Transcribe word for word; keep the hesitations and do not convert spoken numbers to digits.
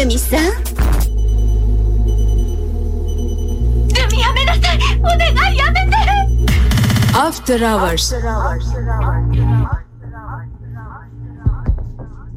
ルミさん。 ルミ、やめなさい。お願い、やめて。 After Hours